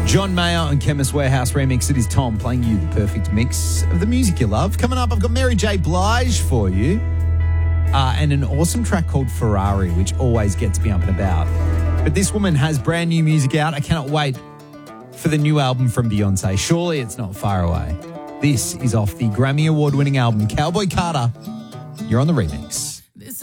John Mayer and Chemist Warehouse remix. It is Tom playing you the perfect mix of the music you love. Coming up, I've got Mary J. Blige for you and an awesome track called Ferrari, which always gets me up and about. But this woman has brand new music out. I cannot wait for the new album from Beyonce. Surely it's not far away. This is off the Grammy Award-winning album Cowboy Carter. You're on the remix.